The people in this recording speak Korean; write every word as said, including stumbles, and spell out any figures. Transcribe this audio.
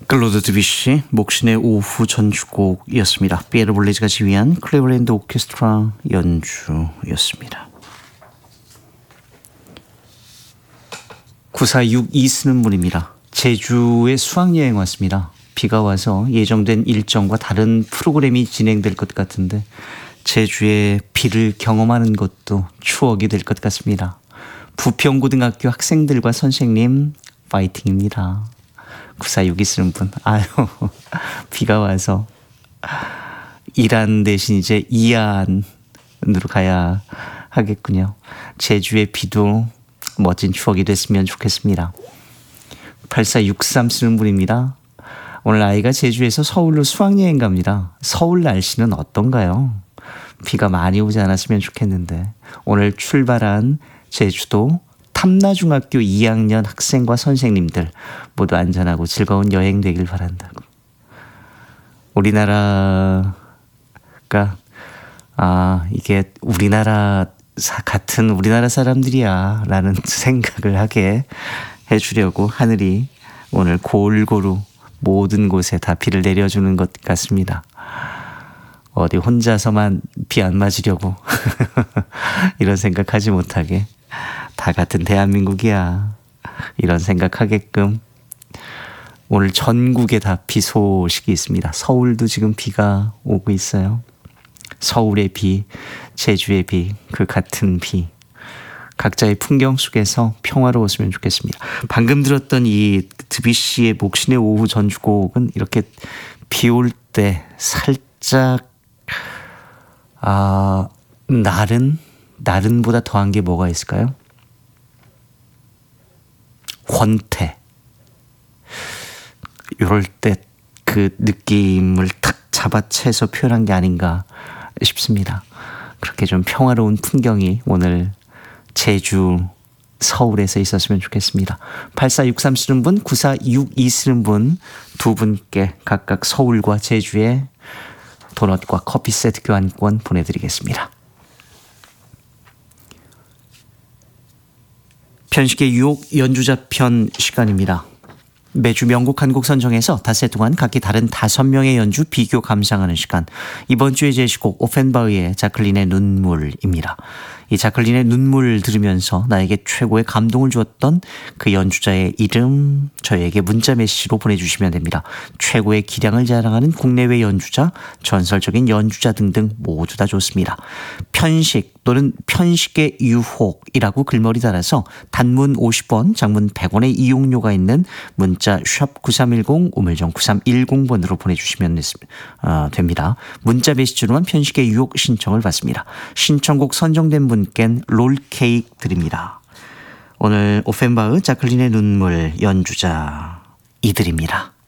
클로드 드뷔시 목신의 오후 전주곡이었습니다. 피에르 볼레즈가 지휘한 클레버랜드 오케스트라 연주였습니다. 구사육이 쓰는 분입니다. 제주에 수학여행 왔습니다. 비가 와서 예정된 일정과 다른 프로그램이 진행될 것 같은데 제주의 비를 경험하는 것도 추억이 될 것 같습니다. 부평고등학교 학생들과 선생님 파이팅입니다. 구사육이 쓰는 분, 아유, 비가 와서 이란 대신 이제 이안으로 가야 하겠군요. 제주의 비도 멋진 추억이 됐으면 좋겠습니다. 팔사육삼 쓰는 분입니다. 오늘 아이가 제주에서 서울로 수학여행 갑니다. 서울 날씨는 어떤가요? 비가 많이 오지 않았으면 좋겠는데 오늘 출발한 제주도 탐나중학교 이 학년 학생과 선생님들 모두 안전하고 즐거운 여행 되길 바란다고. 우리나라가 아 이게 우리나라 사, 같은 우리나라 사람들이야 라는 생각을 하게 해주려고 하늘이 오늘 골고루 모든 곳에 다 비를 내려주는 것 같습니다. 어디 혼자서만 비 안 맞으려고 이런 생각하지 못하게 다 같은 대한민국이야 이런 생각하게끔 오늘 전국에 다 비 소식이 있습니다. 서울도 지금 비가 오고 있어요. 서울의 비, 제주의 비, 그 같은 비 각자의 풍경 속에서 평화로웠으면 좋겠습니다. 방금 들었던 이 드뷔시의 목신의 오후 전주곡은 이렇게 비 올 때 살짝 아 날은 날은보다 더한 게 뭐가 있을까요? 권태. 이럴 때 그 느낌을 탁 잡아채서 표현한 게 아닌가 싶습니다. 그렇게 좀 평화로운 풍경이 오늘 제주 서울에서 있었으면 좋겠습니다. 팔사육삼 쓰는 분, 구사육이 쓰는 분 두 분께 각각 서울과 제주의 도넛과 커피 세트 교환권 보내드리겠습니다. 편식의 유혹 연주자 편 시간입니다. 매주 명곡 한 곡 선정해서 닷새 동안 각기 다른 다섯 명의 연주 비교 감상하는 시간. 이번 주의 제시곡 오펜바흐의 자클린의 눈물입니다. 이 자클린의 눈물 들으면서 나에게 최고의 감동을 주었던 그 연주자의 이름 저에게 문자 메시지로 보내주시면 됩니다. 최고의 기량을 자랑하는 국내외 연주자, 전설적인 연주자 등등 모두 다 좋습니다. 편식 또는 편식의 유혹이라고 글머리 달아서 단문 오십 원, 장문 백 원의 이용료가 있는 문자 샵 구삼일공, 우물정 구삼일공 번으로 보내주시면 됩니다. 문자 메시지로만 편식의 유혹 신청을 받습니다. 신청곡 선정된 분께는 롤케이크 드립니다. 오늘 오펜바흐 자클린의 눈물 연주자 이들입니다.